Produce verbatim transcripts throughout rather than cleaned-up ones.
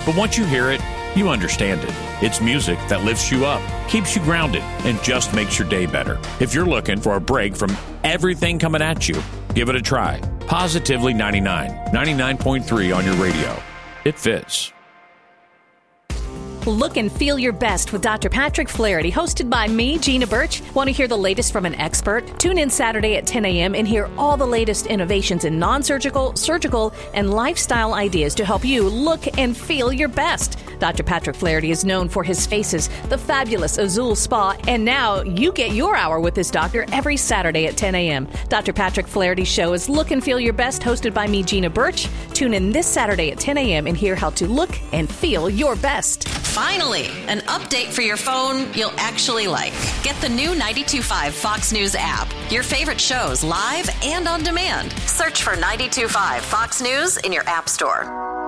But once you hear it, you understand it. It's music that lifts you up, keeps you grounded, and just makes your day better. If you're looking for a break from everything coming at you, give it a try. Positively ninety-nine, ninety-nine point three on your radio. It fits. Look and feel your best with Doctor Patrick Flaherty, hosted by me, Gina Birch. Want to hear the latest from an expert? Tune in Saturday at ten a.m. and hear all the latest innovations in non-surgical, surgical, and lifestyle ideas to help you look and feel your best. Doctor Patrick Flaherty is known for his faces, the fabulous Azul Spa, and now you get your hour with this doctor every Saturday at ten a.m. Doctor Patrick Flaherty's show is Look and Feel Your Best, hosted by me, Gina Birch. Tune in this Saturday at ten a.m. and hear how to look and feel your best. Finally, an update for your phone you'll actually like. Get the new ninety-two point five Fox News app. Your favorite shows live and on demand. Search for ninety-two point five Fox News in your app store.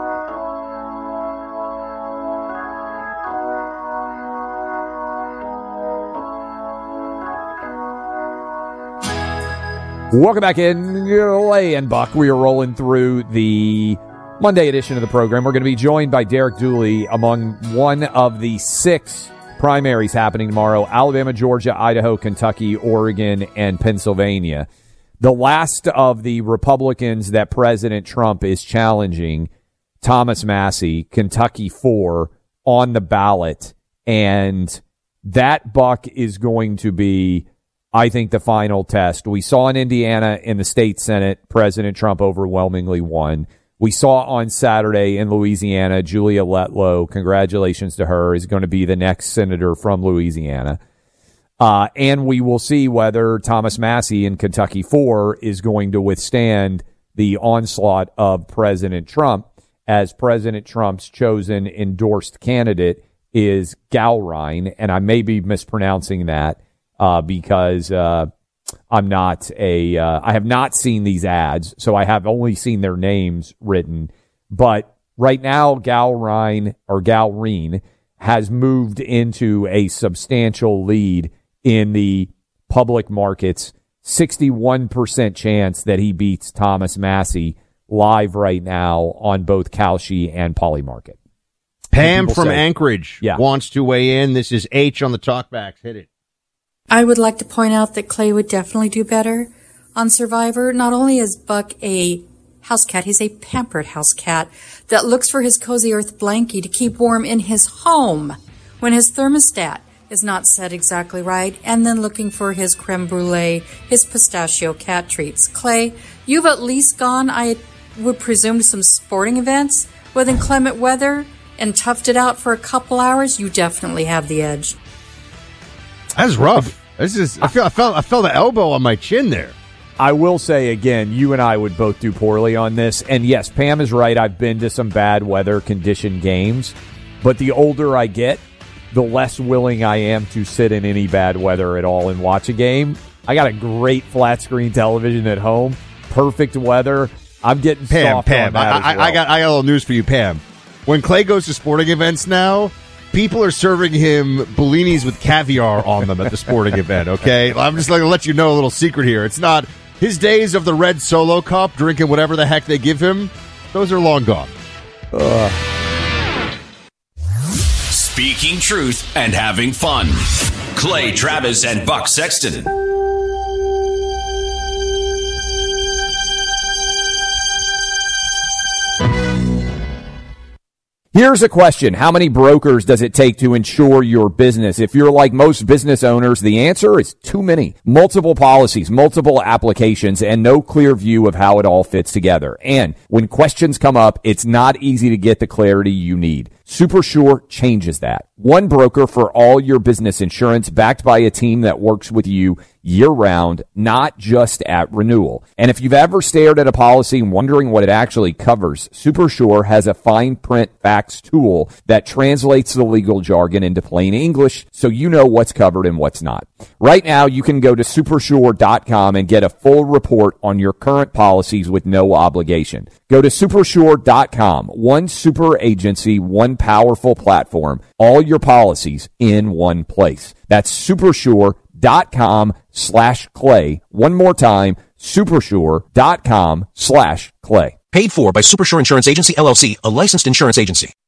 Welcome back in, Clay and Buck. We are rolling through the Monday edition of the program. We're going to be joined by Derek Dooley among one of the six primaries happening tomorrow: Alabama, Georgia, Idaho, Kentucky, Oregon, and Pennsylvania. The last of the Republicans that President Trump is challenging, Thomas Massie, Kentucky four, on the ballot. And that, Buck, is going to be, I think, the final test. We saw in Indiana in the state Senate, President Trump overwhelmingly won. We saw on Saturday in Louisiana, Julia Letlow, congratulations to her, is going to be the next senator from Louisiana. Uh, and we will see whether Thomas Massie in Kentucky four is going to withstand the onslaught of President Trump, as President Trump's chosen endorsed candidate is Gowrine. And I may be mispronouncing that uh, because uh, I'm not a, uh, I have not seen these ads, so I have only seen their names written. But right now, Gowrine or Gowrine has moved into a substantial lead in the public markets. sixty-one percent chance that he beats Thomas Massie live right now on both Kalshi and Polymarket. Pam from say, Anchorage yeah. wants to weigh in. This is H on the talkbacks. Hit it. I would like to point out that Clay would definitely do better on Survivor. Not only is Buck a house cat, he's a pampered house cat that looks for his cozy earth blankie to keep warm in his home when his thermostat is not set exactly right, and then looking for his creme brulee, his pistachio cat treats. Clay, you've at least gone, I would presume, to some sporting events with inclement weather and toughed it out for a couple hours. You definitely have the edge. That's rough. This is. I feel. I felt. I felt the elbow on my chin there. I will say again, you and I would both do poorly on this. And yes, Pam is right. I've been to some bad weather conditioned games, but the older I get, the less willing I am to sit in any bad weather at all and watch a game. I got a great flat screen television at home, perfect weather. I'm getting Pam. soft Pam. on that I, as I, well. I got. I got a little news for you, Pam. When Clay goes to sporting events now, people are serving him bellinis with caviar on them at the sporting event, okay? I'm just going to let you know a little secret here. It's not his days of the red Solo cup, drinking whatever the heck they give him. Those are long gone. Ugh. Speaking truth and having fun. Clay Travis and Buck Sexton. Here's a question. How many brokers does it take to insure your business? If you're like most business owners, the answer is too many. Multiple policies, multiple applications, and no clear view of how it all fits together. And when questions come up, it's not easy to get the clarity you need. SuperSure changes that. One broker for all your business insurance, backed by a team that works with you year-round, not just at renewal. And if you've ever stared at a policy and wondering what it actually covers, SuperSure has a fine print facts tool that translates the legal jargon into plain English so you know what's covered and what's not. Right now, you can go to supersure dot com and get a full report on your current policies with no obligation. Go to supersure dot com. One super agency, one powerful platform, all your policies in one place. That's supersure dot com slash clay. One more time, supersure dot com slash clay. Paid for by Supersure Insurance Agency, L L C, a licensed insurance agency.